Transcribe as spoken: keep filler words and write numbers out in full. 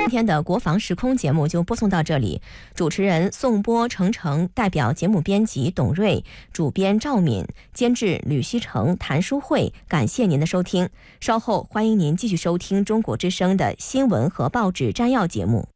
今天的国防时空节目就播送到这里，主持人宋波、程程，代表节目编辑董瑞，主编赵敏，监制吕希成、谭淑慧，感谢您的收听。稍后欢迎您继续收听中国之声的新闻和报纸摘要节目。